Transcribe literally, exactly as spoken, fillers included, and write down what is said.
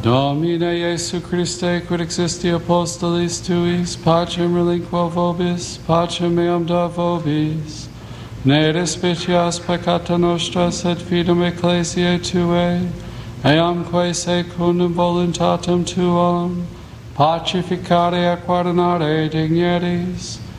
Domine Iesu Christe, quid existi apostolis tuis, pacem relinquo vobis, pacem meam da vobis. Ne despicias peccata nostra, sed fidem ecclesiae Tuae, eamque secundum voluntatem Tuam, pacificare et guardinare dignities,